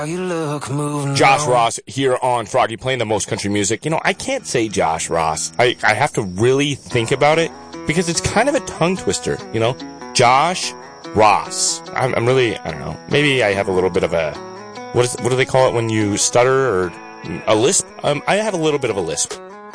Josh Ross here on Froggy playing the most country music. You know, I can't say Josh Ross. I have to really think about it because it's kind of a tongue twister, you know? Josh Ross. I'm really, I don't know. Maybe I have a little bit of a, what do they call it when you stutter, or a lisp? I have a little bit of a lisp.